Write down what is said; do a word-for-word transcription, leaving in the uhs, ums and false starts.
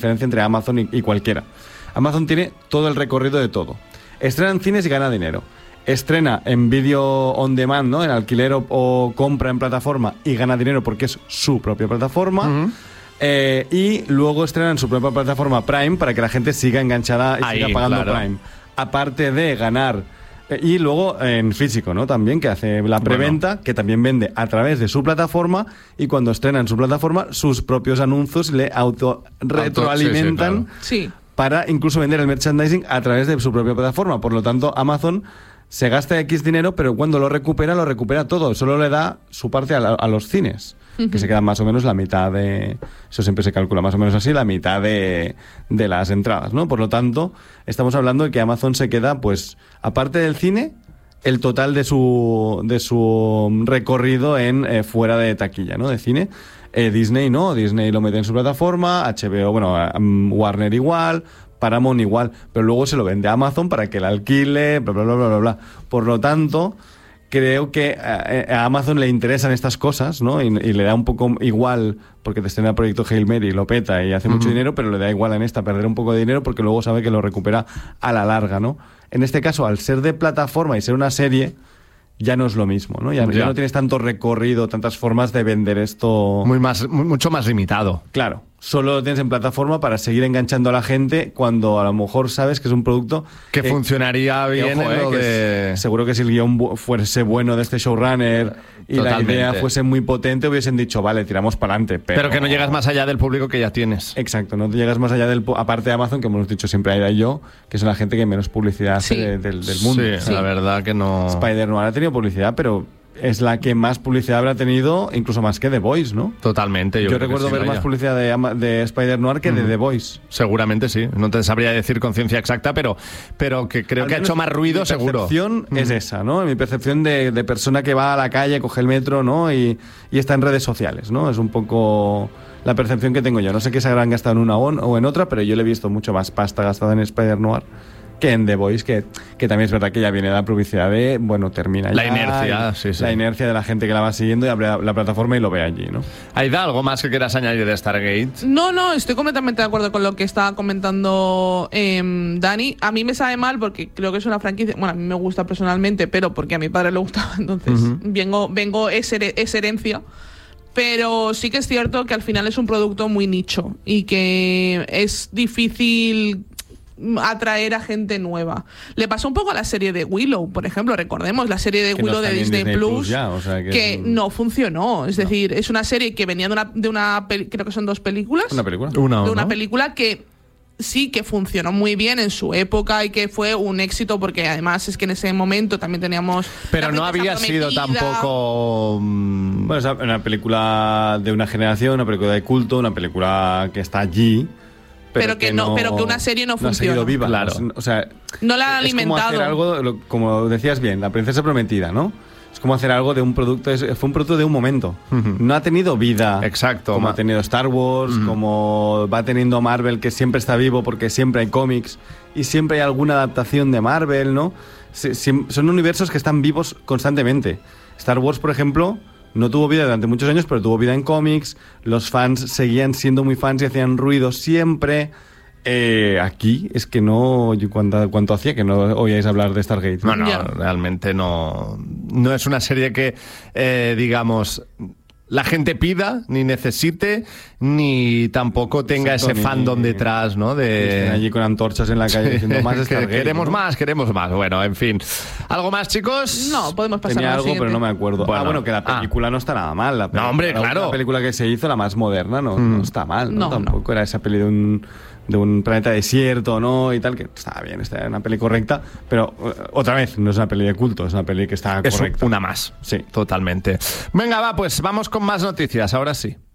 diferencia entre Amazon y, y cualquiera. Amazon tiene todo el recorrido de todo. Estrena en cines y gana dinero. Estrena en vídeo on demand, ¿no? En alquiler o, o compra en plataforma y gana dinero porque es su propia plataforma. Uh-huh. Eh, y luego estrena en su propia plataforma Prime para que la gente siga enganchada y Ahí, siga pagando claro. Prime. Aparte de ganar... Eh, y luego en físico, ¿no? También, que hace la preventa, bueno. que también vende a través de su plataforma, y cuando estrena en su plataforma, sus propios anuncios le auto retroalimentan Auto, sí, sí, claro. sí. para incluso vender el merchandising a través de su propia plataforma. Por lo tanto, Amazon se gasta X dinero, pero cuando lo recupera, lo recupera todo. Solo le da su parte a, la, a los cines, uh-huh. que se quedan más o menos la mitad de... Eso siempre se calcula más o menos así, la mitad de, de las entradas, ¿no? Por lo tanto, estamos hablando de que Amazon se queda, pues, aparte del cine, el total de su, de su recorrido en eh, fuera de taquilla, ¿no? De cine. Eh, Disney no, Disney lo mete en su plataforma, H B O, bueno, um, Warner igual... Paramount igual, pero luego se lo vende a Amazon para que la alquile, bla, bla, bla, bla, bla. Por lo tanto, creo que a Amazon le interesan estas cosas, ¿no? Y, y le da un poco igual, porque te estrena el proyecto Hail Mary y lo peta y hace uh-huh. mucho dinero, pero le da igual en esta perder un poco de dinero porque luego sabe que lo recupera a la larga, ¿no? En este caso, al ser de plataforma y ser una serie, ya no es lo mismo, ¿no? Ya, ya. ya no tienes tanto recorrido, tantas formas de vender esto... Muy más, mucho más limitado. Claro. Solo lo tienes en plataforma para seguir enganchando a la gente cuando a lo mejor sabes que es un producto... Que, que funcionaría bien que, ojo, en lo eh, de... Es, seguro que si el guión bu- fuese bueno de este showrunner y Totalmente. La idea fuese muy potente, hubiesen dicho, vale, tiramos para adelante. Pero... pero que no llegas más allá del público que ya tienes. Exacto, no llegas más allá del... Aparte de Amazon, que hemos dicho siempre Aida y yo, que son la gente que menos publicidad hace sí. de, del, del mundo. Sí, sí, la verdad que no... Spider-Man ha tenido publicidad, pero... es la que más publicidad habrá tenido, incluso más que The Voice, ¿no? Totalmente. Yo, yo recuerdo sí, ver vaya. más publicidad de, de Spider-Noir que uh-huh. de The Voice. Seguramente sí. No te sabría decir con ciencia exacta, pero, pero que creo Al que ha hecho más ruido, mi seguro. Mi percepción uh-huh. es esa, ¿no? Mi percepción de, de persona que va a la calle, coge el metro, ¿no? Y, y está en redes sociales, ¿no? Es un poco la percepción que tengo yo. No sé qué se habrán gastado en una o en otra, pero yo le he visto mucho más pasta gastada en Spider-Noir que en The Voice, que, que también es verdad que ya viene la publicidad de, bueno, termina ya. La inercia, sí, sí. La inercia de la gente que la va siguiendo y abre la, la plataforma y lo ve allí, ¿no? Aida, ¿algo más que quieras añadir de Stargate? No, no, estoy completamente de acuerdo con lo que estaba comentando eh, Dani. A mí me sabe mal porque creo que es una franquicia, bueno, a mí me gusta personalmente, pero porque a mi padre le gustaba, entonces uh-huh. vengo, vengo es, her- es herencia. Pero sí que es cierto que al final es un producto muy nicho y que es difícil atraer a gente nueva. Le pasó un poco a la serie de Willow, por ejemplo, recordemos la serie de que Willow no de Disney, Disney Plus, Plus ya, o sea que, que es... no funcionó, es no. decir, es una serie que venía de una, de una peli- creo que son dos películas, una película, una, de una ¿no? película que sí que funcionó muy bien en su época y que fue un éxito porque además es que en ese momento también teníamos... Pero no había sido tampoco... Bueno, es una película de una generación, una película de culto, una película que está allí. Pero, pero que, que no, no pero que una serie no, no funciona. Ha seguido viva, claro. O sea, no la han alimentado. Es como hacer algo, como decías bien, La Princesa Prometida, ¿no? Es como hacer algo de un producto, es, fue un producto de un momento. Uh-huh. No ha tenido vida. Exacto. Como ma- ha tenido Star Wars, uh-huh. como va teniendo Marvel, que siempre está vivo porque siempre hay cómics y siempre hay alguna adaptación de Marvel, ¿no? Se, se, son universos que están vivos constantemente. Star Wars, por ejemplo, no tuvo vida durante muchos años, pero tuvo vida en cómics. Los fans seguían siendo muy fans y hacían ruido siempre. Eh, aquí es que no... ¿Cuánto, cuánto hacía que no oíais hablar de Stargate? No, no, yeah. realmente no... No es una serie que, eh, digamos... la gente pida, ni necesite, ni tampoco tenga Exacto, ese fandom ni, detrás, ¿no? De allí con antorchas en la calle diciendo más Stargate, queremos ¿no? más, queremos más. Bueno, en fin. ¿Algo más, chicos? No, podemos pasar Tenía a algo, siguiente. pero no me acuerdo. Bueno, ah, bueno, que la película ah. no está nada mal. La no, hombre, claro. La película que se hizo, la más moderna, no, mm. no está mal, ¿no? no Tampoco no. era esa peli de un... de un planeta desierto, ¿no? Y tal, que está bien, está una peli correcta, pero uh, otra vez, no es una peli de culto, es una peli que está es correcta. Una más, sí. Totalmente. Venga, va, pues vamos con más noticias, ahora sí.